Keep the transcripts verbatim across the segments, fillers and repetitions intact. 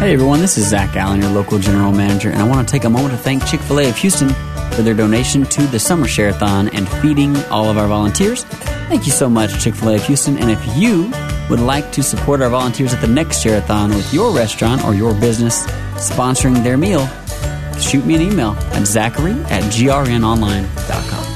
Hey everyone, this is Zach Allen, your local general manager, and I want to take a moment to thank Chick-fil-A of Houston for their donation to the Summer Share-a-thon and feeding all of our volunteers. Thank you so much, Chick-fil-A of Houston. And if you would like to support our volunteers at the next Share-a-thon with your restaurant or your business sponsoring their meal, shoot me an email at zachary at g r n online dot com.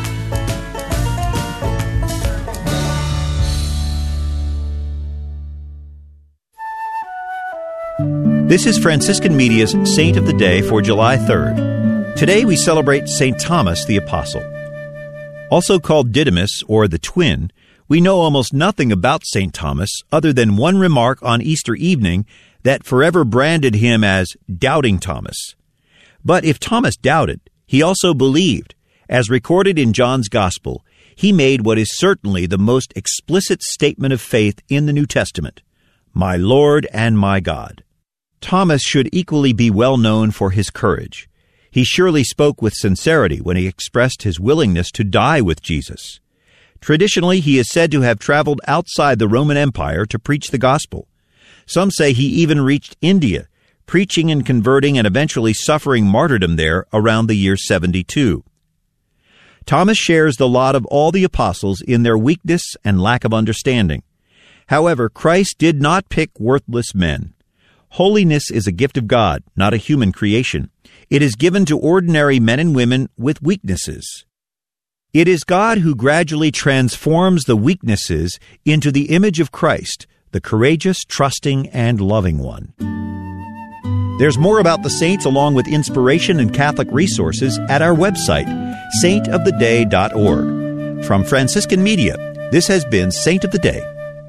This is Franciscan Media's Saint of the Day for July third. Today we celebrate Saint Thomas the Apostle. Also called Didymus, or the Twin, we know almost nothing about Saint Thomas other than one remark on Easter evening that forever branded him as Doubting Thomas. But if Thomas doubted, he also believed. As recorded in John's Gospel, he made what is certainly the most explicit statement of faith in the New Testament, "My Lord and my God." Thomas should equally be well known for his courage. He surely spoke with sincerity when he expressed his willingness to die with Jesus. Traditionally, he is said to have traveled outside the Roman Empire to preach the gospel. Some say he even reached India, preaching and converting and eventually suffering martyrdom there around the year seventy-two. Thomas shares the lot of all the apostles in their weakness and lack of understanding. However, Christ did not pick worthless men. Holiness is a gift of God, not a human creation. It is given to ordinary men and women with weaknesses. It is God who gradually transforms the weaknesses into the image of Christ, the courageous, trusting, and loving one. There's more about the saints along with inspiration and Catholic resources at our website, saint of the day dot org. From Franciscan Media, this has been Saint of the Day.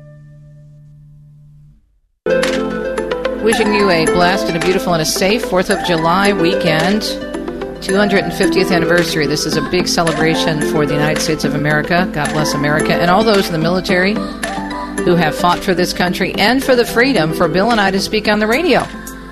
Wishing you a blessed and a beautiful and a safe fourth of July weekend, two hundred fiftieth anniversary. This is a big celebration for the United States of America. God bless America and all those in the military who have fought for this country and for the freedom for Bill and I to speak on the radio.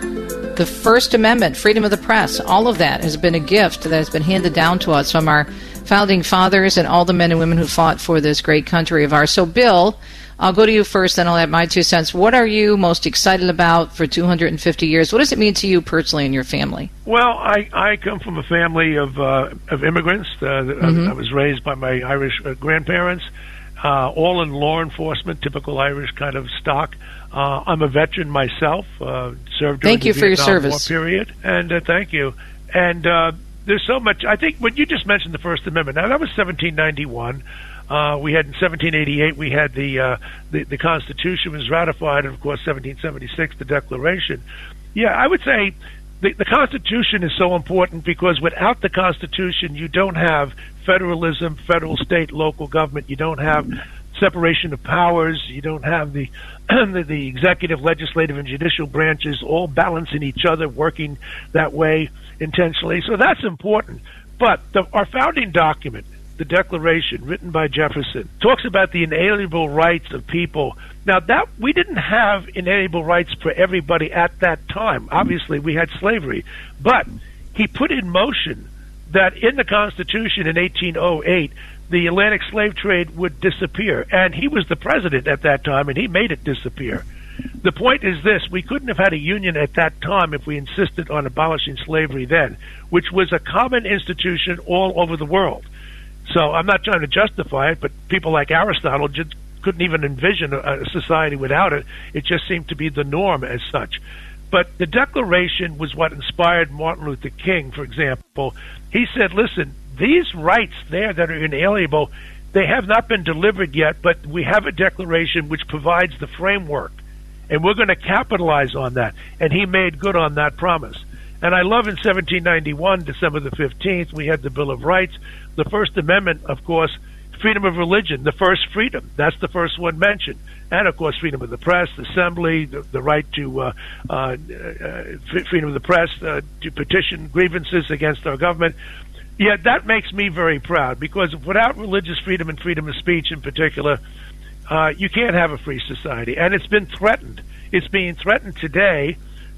The First Amendment, freedom of the press, all of that has been a gift that has been handed down to us from our founding fathers and all the men and women who fought for this great country of ours. So, Bill, I'll go to you first, then I'll add my two cents. What are you most excited about for two hundred fifty years? What does it mean to you personally and your family? Well, I, I come from a family of uh, of immigrants. Uh, mm-hmm. I, I was raised by my Irish uh, grandparents, uh, all in law enforcement, typical Irish kind of stock. Uh, I'm a veteran myself, uh, served during thank you the for Vietnam your service. War period, and uh, thank you. And uh, there's so much. I think when you just mentioned the First Amendment, now that was seventeen ninety-one. Uh, we had in seventeen eighty-eight, we had the, uh, the the Constitution was ratified, and of course, seventeen seventy-six, the Declaration. Yeah, I would say the, the Constitution is so important because without the Constitution, you don't have federalism, federal, state, local government. You don't have separation of powers. You don't have the the, the executive, legislative, and judicial branches all balancing each other, working that way intentionally. So that's important. But the, our founding document, the Declaration, written by Jefferson, talks about the inalienable rights of people. Now, that we didn't have inalienable rights for everybody at that time. Obviously, we had slavery. But he put in motion that in the Constitution in eighteen oh eight, the Atlantic slave trade would disappear. And he was the president at that time, and he made it disappear. The point is this: we couldn't have had a union at that time if we insisted on abolishing slavery then, which was a common institution all over the world. So I'm not trying to justify it, but people like Aristotle just couldn't even envision a, a society without it. It just seemed to be the norm as such. But the Declaration was what inspired Martin Luther King, for example. He said, listen, these rights there that are inalienable, they have not been delivered yet, but we have a declaration which provides the framework, and we're going to capitalize on that. And he made good on that promise. And I love in seventeen ninety-one, December the fifteenth, we had the Bill of Rights. The First Amendment, of course, freedom of religion, the first freedom. That's the first one mentioned. And, of course, freedom of the press, assembly, the, the right to uh, uh, uh, freedom of the press, uh, to petition grievances against our government. Yeah, that makes me very proud, because without religious freedom and freedom of speech in particular, uh, you can't have a free society. And it's been threatened. It's being threatened today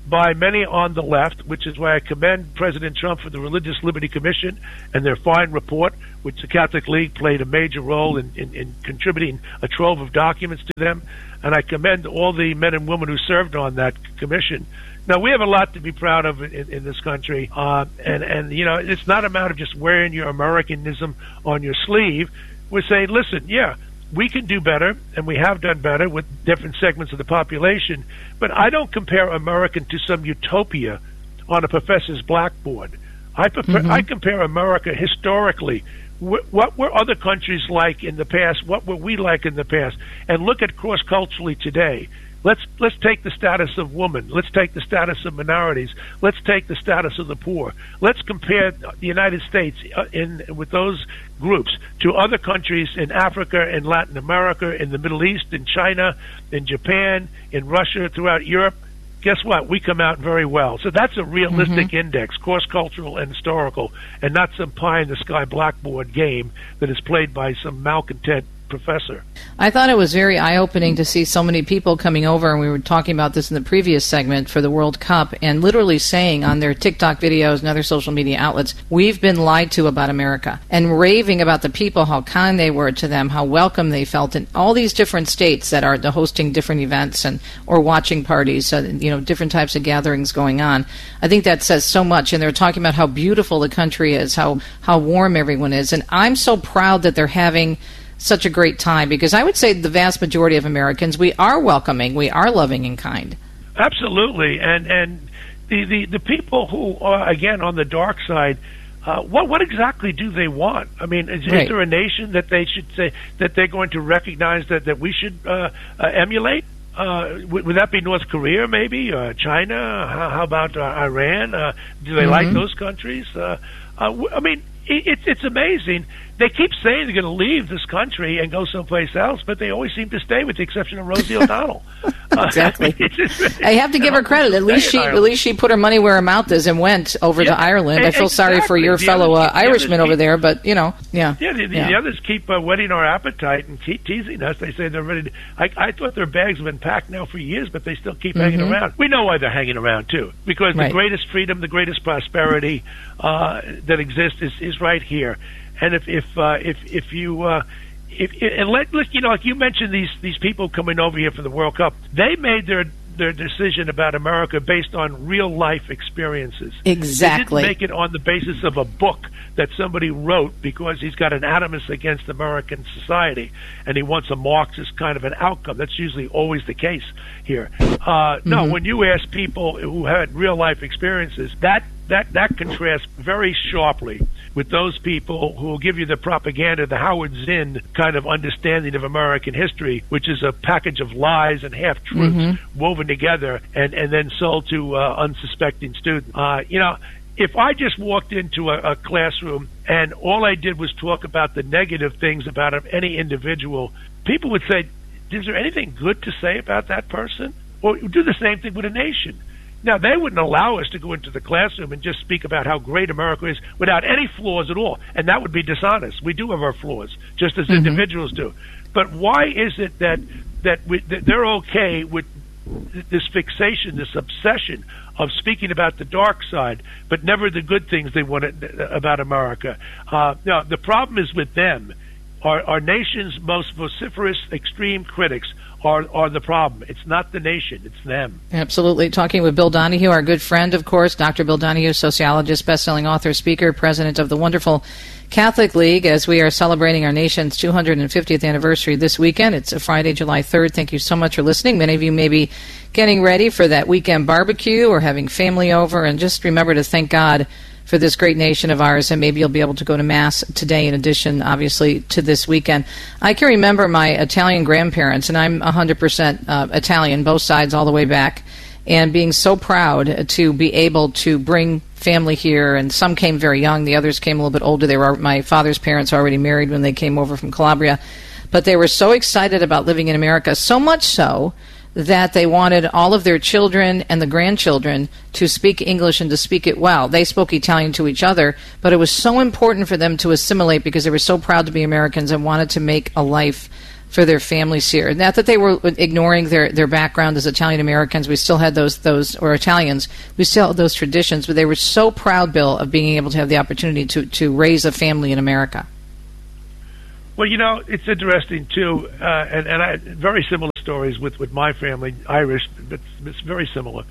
by many on the left, which is why I commend President Trump for the Religious Liberty Commission and their fine report, which the Catholic League played a major role in, in, in contributing a trove of documents to them. And I commend all the men and women who served on that commission. Now, we have a lot to be proud of in, in this country. Uh, and, and, you know, it's not a matter of just wearing your Americanism on your sleeve. We're saying, listen, yeah, we can do better, and we have done better with different segments of the population, but I don't compare American to some utopia on a professor's blackboard. I, prefer, mm-hmm. I compare America historically. Wh- what were other countries like in the past? What were we like in the past? And look at cross-culturally today. Let's let's take the status of women. Let's take the status of minorities. Let's take the status of the poor. Let's compare the United States in with those groups to other countries in Africa, in Latin America, in the Middle East, in China, in Japan, in Russia, throughout Europe. Guess what? We come out very well. So that's a realistic mm-hmm. index, cross-cultural and historical, and not some pie-in-the-sky blackboard game that is played by some malcontent professor. I thought it was very eye-opening to see so many people coming over, and we were talking about this in the previous segment for the World Cup, and literally saying on their TikTok videos and other social media outlets, we've been lied to about America, and raving about the people, how kind they were to them, how welcome they felt in all these different states that are hosting different events and or watching parties, uh, you know, different types of gatherings going on. I think that says so much, and they're talking about how beautiful the country is, how, how warm everyone is, and I'm so proud that they're having such a great time, because I would say the vast majority of Americans, we are welcoming, we are loving and kind. Absolutely, and and the, the, the people who are, again, on the dark side, uh, what what exactly do they want? I mean, is, right. is there a nation that they should say that they're going to recognize that, that we should uh, uh, emulate? Uh, would, would that be North Korea, maybe? Uh, China? How, how about uh, Iran? Uh, do they mm-hmm. like those countries? Uh, uh, I mean, it, it's it's amazing. They keep saying they're going to leave this country and go someplace else, but they always seem to stay, with the exception of Rosie O'Donnell. Exactly. Uh, just, I have to give her credit. At least she, at least she put her money where her mouth is and went over yeah, to Ireland. I feel exactly. sorry for your the fellow uh, Irishman over there, but you know, yeah. Yeah, the, the, yeah. the others keep uh, whetting our appetite and keep teasing us. They say they're ready. To, I, I thought their bags have been packed now for years, but they still keep mm-hmm. hanging around. We know why they're hanging around too, because right. the greatest freedom, the greatest prosperity uh, that exists is, is right here. And if if uh, if if you uh, if and let, let you know, like you mentioned, these these people coming over here for the World Cup, they made their their decision about America based on real life experiences. Exactly. They didn't make it on the basis of a book that somebody wrote because he's got an animus against American society and he wants a Marxist kind of an outcome. That's usually always the case here. Uh, mm-hmm. No, when you ask people who had real life experiences, that that that contrasts very sharply with those people who will give you the propaganda, the Howard Zinn kind of understanding of American history, which is a package of lies and half-truths mm-hmm. woven together and, and then sold to uh, unsuspecting students. Uh, you know, if I just walked into a, a classroom and all I did was talk about the negative things about any individual, people would say, is there anything good to say about that person? Or do the same thing with a nation. Now, they wouldn't allow us to go into the classroom and just speak about how great America is without any flaws at all, and that would be dishonest. We do have our flaws, just as mm-hmm. individuals do. But why is it that that, we, that they're okay with this fixation, this obsession of speaking about the dark side, but never the good things they want about America? Uh, now, the problem is with them. Our, our nation's most vociferous, extreme critics are, are the problem. It's not the nation, it's them. Absolutely. Talking with Bill Donohue, our good friend, of course, Doctor Bill Donohue, sociologist, best-selling author, speaker, president of the wonderful Catholic League, as we are celebrating our nation's two hundred fiftieth anniversary this weekend. It's a Friday, July third. Thank you so much for listening. Many of you may be getting ready for that weekend barbecue or having family over, and just remember to thank God for this great nation of ours, and maybe you'll be able to go to Mass today in addition, obviously, to this weekend. I can remember my Italian grandparents, and I'm one hundred percent uh, Italian, both sides all the way back, and being so proud to be able to bring family here, and some came very young, the others came a little bit older. They were my father's parents already married when they came over from Calabria, but they were so excited about living in America, so much so that they wanted all of their children and the grandchildren to speak English and to speak it well. They spoke Italian to each other, but it was so important for them to assimilate because they were so proud to be Americans and wanted to make a life for their families here. Not that they were ignoring their, their background as Italian Americans. We still had those those or Italians. We still had those traditions, but they were so proud, Bill, of being able to have the opportunity to, to raise a family in America. Well, you know, it's interesting too, uh, and and I very similar stories with, with my family, Irish, but it's very similar.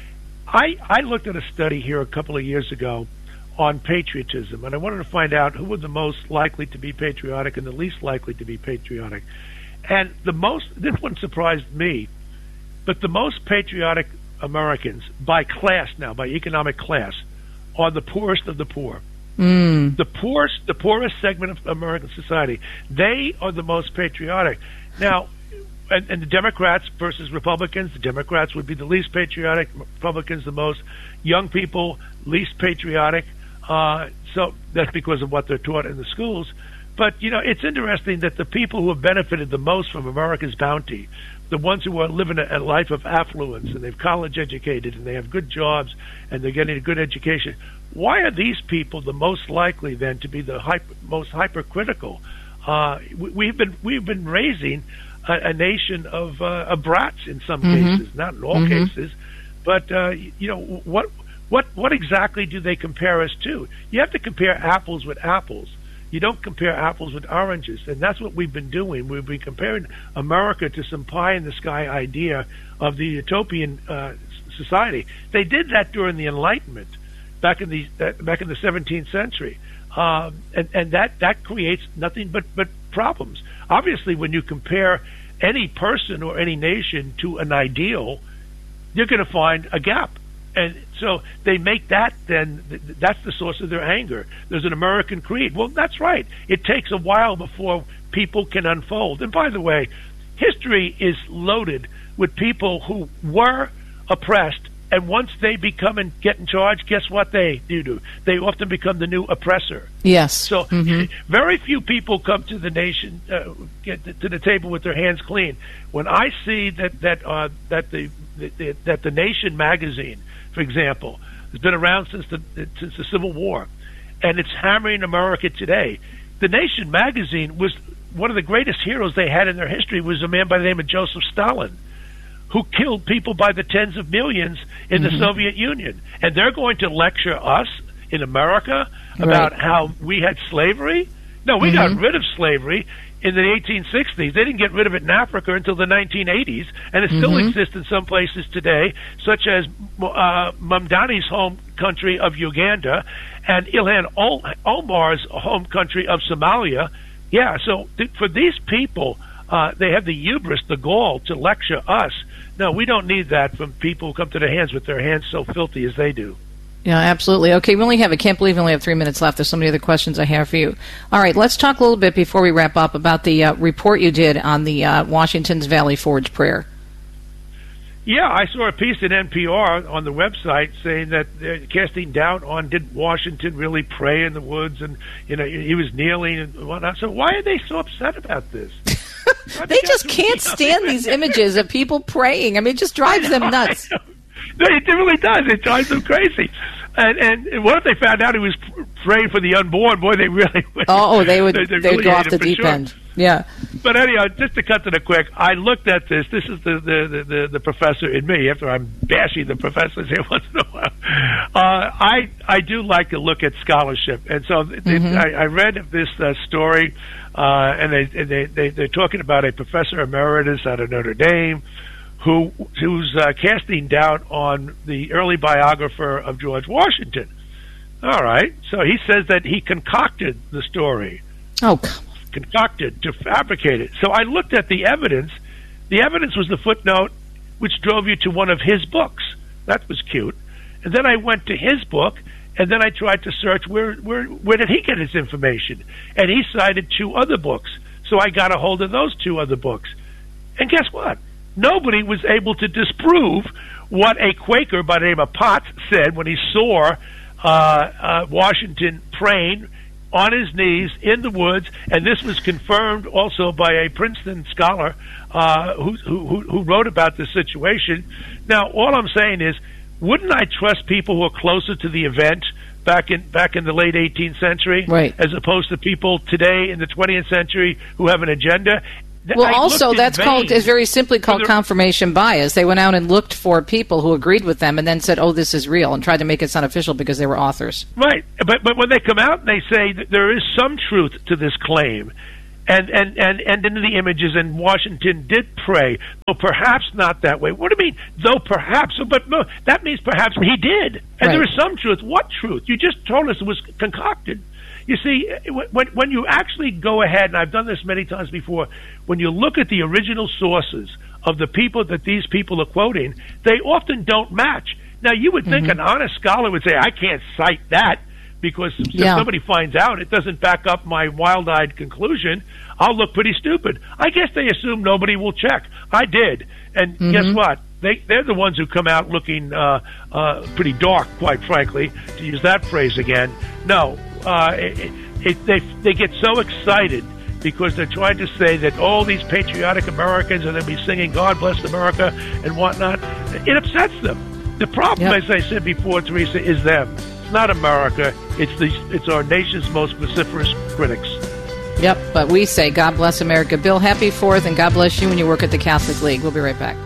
I I looked at a study here a couple of years ago on patriotism, and I wanted to find out who were the most likely to be patriotic and the least likely to be patriotic. And the most, this one surprised me, but the most patriotic Americans by class now, by economic class, are the poorest of the poor. Mm. The poorest, the poorest segment of American society, they are the most patriotic. Now, and, and the Democrats versus Republicans, the Democrats would be the least patriotic, Republicans the most. Young people, least patriotic. Uh, so that's because of what they're taught in the schools. But, you know, it's interesting that the people who have benefited the most from America's bounty, the ones who are living a, a life of affluence, and they've college educated, and they have good jobs, and they're getting a good education, why are these people the most likely then to be the hyper, most hypercritical? Uh, we, we've been we've been raising a, a nation of, uh, of brats in some Mm-hmm. cases, not in all Mm-hmm. cases, but uh, you know what what what exactly do they compare us to? You have to compare apples with apples. You don't compare apples with oranges, and that's what we've been doing. We've been comparing America to some pie-in-the-sky idea of the utopian uh, society. They did that during the Enlightenment, back in the uh, back in the seventeenth century, um, and and that that creates nothing but but problems. Obviously, when you compare any person or any nation to an ideal, you're going to find a gap. And so they make that, then that's the source of their anger. There's an American creed. Well, that's right. It takes a while before people can unfold. And by the way, history is loaded with people who were oppressed, and once they become and get in charge, guess what they do? do? They often become the new oppressor. Yes. So mm-hmm. very few people come to the nation, uh, get to the table with their hands clean. When I see that that uh, that the, the that the Nation magazine, for example, has been around since the since the Civil War, and it's hammering America today. The Nation magazine was one of the greatest heroes they had in their history. Was a man by the name of Joseph Stalin, who killed people by the tens of millions in mm-hmm. the Soviet Union. And they're going to lecture us in America about right. how we had slavery? No, we mm-hmm. got rid of slavery in the eighteen sixties. They didn't get rid of it in Africa until the nineteen eighties, and it mm-hmm. still exists in some places today, such as uh, Mamdani's home country of Uganda and Ilhan Omar's home country of Somalia. Yeah, so th- for these people, uh, they have the hubris, the gall, to lecture us. No, we don't need that from people who come to their hands with their hands so filthy as they do. Yeah, absolutely. Okay, we only have, I can't believe we only have three minutes left. There's so many other questions I have for you. All right, let's talk a little bit before we wrap up about the uh, report you did on the uh, Washington's Valley Forge prayer. Yeah, I saw a piece in N P R on the website saying that they're casting doubt on did Washington really pray in the woods, and you know he was kneeling and whatnot. So why are they so upset about this? They just can't stand these images of people praying. I mean, it just drives them nuts. No, it really does. It drives them crazy. And, and what if they found out he was praying for the unborn? Boy, they really would. Oh, they would. They, they, they really would go off the deep sure. end. Yeah. But anyhow, just to cut to the quick, I looked at this. This is the the, the, the, the professor in me. After I'm bashing the professors here once in a while, uh, I I do like to look at scholarship, and so mm-hmm. it, I, I read this uh, story, uh, and they, they they they're talking about a professor emeritus out of Notre Dame, who who's uh, casting doubt on the early biographer of George Washington. All right, so he says that he concocted the story. Oh, come on. Concocted to fabricate it. So I looked at the evidence. The evidence was the footnote which drove you to one of his books. That was cute. And then I went to his book, and then I tried to search where where where did he get his information? And he cited two other books. So I got a hold of those two other books. And guess what? Nobody was able to disprove what a Quaker by the name of Potts said when he saw uh, uh, Washington praying on his knees in the woods, and this was confirmed also by a Princeton scholar uh, who, who, who wrote about this situation. Now, all I'm saying is, wouldn't I trust people who are closer to the event back in back in the late eighteenth century, right, as opposed to people today in the twentieth century who have an agenda? Well, I also, that's vain. called is very simply called confirmation bias. They went out and looked for people who agreed with them and then said, oh, this is real, and tried to make it sound official because they were authors. Right. But but when they come out and they say that there is some truth to this claim, and, and, and, and into the images, and Washington did pray, though perhaps not that way. What do you mean, though perhaps? But no, that means perhaps he did. And Right. there is some truth. What truth? You just told us it was concocted. You see, when, when you actually go ahead, and I've done this many times before, when you look at the original sources of the people that these people are quoting, they often don't match. Now, you would think mm-hmm. an honest scholar would say, I can't cite that, because if yeah. somebody finds out it doesn't back up my wild-eyed conclusion, I'll look pretty stupid. I guess they assume nobody will check. I did. And mm-hmm. guess what? They, they're the ones who come out looking uh, uh, pretty dark, quite frankly, to use that phrase again. No, uh, it, it, they, they get so excited because they're trying to say that all these patriotic Americans are going to be singing God Bless America and whatnot. It upsets them. The problem, yep. as I said before, Teresa, is them. It's not America. It's, the, it's our nation's most vociferous critics. Yep, but we say God bless America. Bill, happy fourth, and God bless you when you work at the Catholic League. We'll be right back.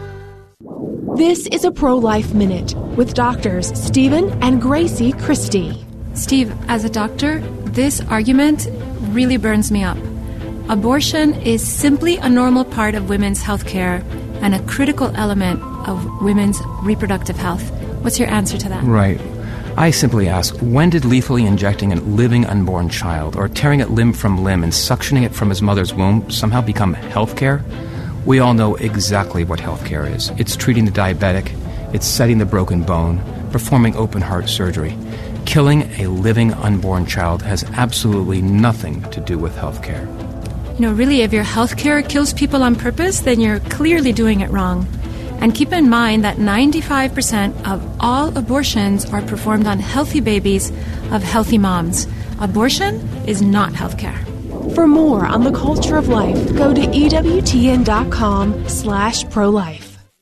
This is a Pro-Life Minute with doctors Stephen and Gracie Christie. Steve, as a doctor, this argument really burns me up. Abortion is simply a normal part of women's health care and a critical element of women's reproductive health. What's your answer to that? Right. I simply ask, when did lethally injecting a living unborn child or tearing it limb from limb and suctioning it from his mother's womb somehow become health care? We all know exactly what health care is. It's treating the diabetic, it's setting the broken bone, performing open heart surgery. Killing a living unborn child has absolutely nothing to do with health care. You know, really, if your health care kills people on purpose, then you're clearly doing it wrong. And keep in mind that ninety-five percent of all abortions are performed on healthy babies of healthy moms. Abortion is not health care. For more on the culture of life, go to E W T N dot com slash pro-life.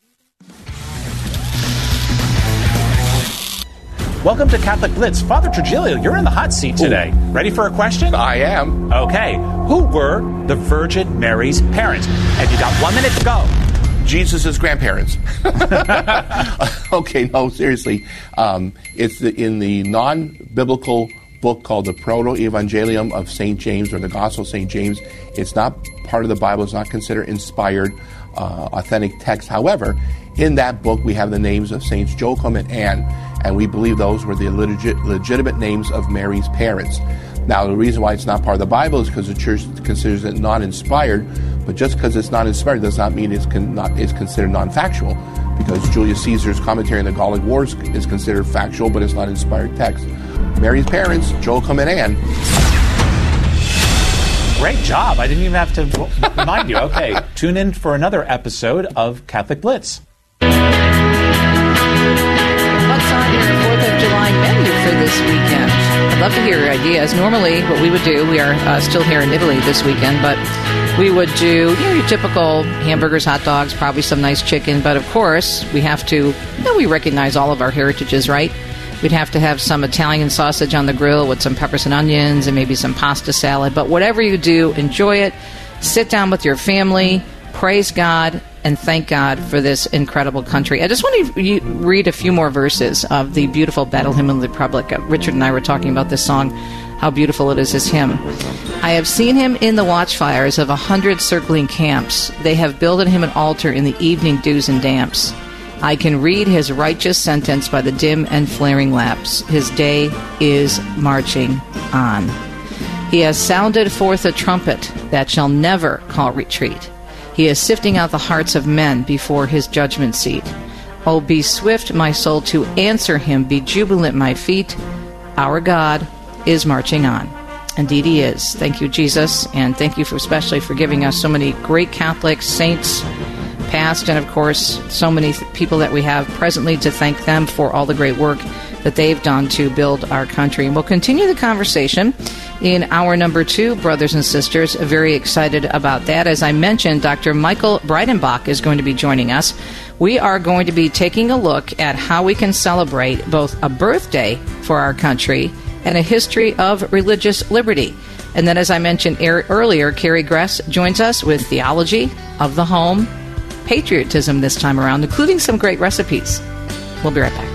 Welcome to Catholic Blitz. Father Trujillo, you're in the hot seat today. Ooh. Ready for a question? I am. Okay. Who were the Virgin Mary's parents? And you got one minute to go. Jesus' grandparents. Okay, no, seriously. Um, it's the, in the non-biblical book called the Proto-Evangelium of Saint James, or the Gospel of Saint James. It's not part of the Bible. It's not considered inspired, uh, authentic text. However, in that book, we have the names of Saints Joachim and Anne, and we believe those were the legit, legitimate names of Mary's parents. Now, the reason why it's not part of the Bible is because the Church considers it non-inspired, but just because it's not inspired does not mean it's, con- not, it's considered non-factual, because Julius Caesar's commentary on the Gallic Wars is considered factual, but it's not inspired text. Mary's parents, Joachim and Anne. Great job. I didn't even have to remind you. Okay, tune in for another episode of Catholic Blitz. What's on your fourth of July menu for this weekend? I'd love to hear your ideas. Normally, what we would do, we are uh, still here in Italy this weekend, but we would do, you know, your typical hamburgers, hot dogs, probably some nice chicken, but of course, we have to, you know, we recognize all of our heritages, right? We'd have to have some Italian sausage on the grill with some peppers and onions and maybe some pasta salad. But whatever you do, enjoy it. Sit down with your family, praise God, and thank God for this incredible country. I just want to read a few more verses of the beautiful Battle Hymn of the Republic. Richard and I were talking about this song, how beautiful it is, this hymn. I have seen him in the watchfires of a hundred circling camps. They have builded him an altar in the evening dews and damps. I can read his righteous sentence by the dim and flaring lamps. His day is marching on. He has sounded forth a trumpet that shall never call retreat. He is sifting out the hearts of men before his judgment seat. Oh, be swift, my soul, to answer him. Be jubilant, my feet. Our God is marching on. Indeed he is. Thank you, Jesus, and thank you for especially for giving us so many great Catholic saints, past, and of course, so many th- people that we have presently, to thank them for all the great work that they've done to build our country. And we'll continue the conversation in hour number two, brothers and sisters. Very excited about that. As I mentioned, Doctor Michael Breidenbach is going to be joining us. We are going to be taking a look at how we can celebrate both a birthday for our country and a history of religious liberty. And then, as I mentioned er- earlier, Carrie Gress joins us with Theology of the Home, Patriotism this time around, including some great recipes. We'll be right back.